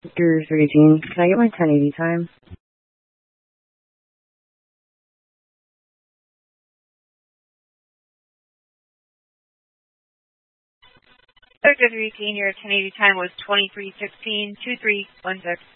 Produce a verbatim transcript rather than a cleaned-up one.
Drew thirteen. Can I get my ten eighty time? Victor thirteen, your ten eighty time was twenty-three sixteen, two three one six.